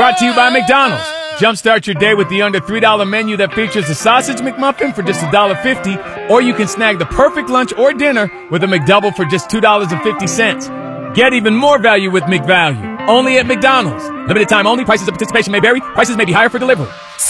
Brought to you by McDonald's. Jumpstart your day with the under $3 menu that features a sausage McMuffin for just $1.50, or you can snag the perfect lunch or dinner with a McDouble for just $2.50. Get even more value with McValue, only at McDonald's. Limited time only. Prices of participation may vary. Prices may be higher for delivery.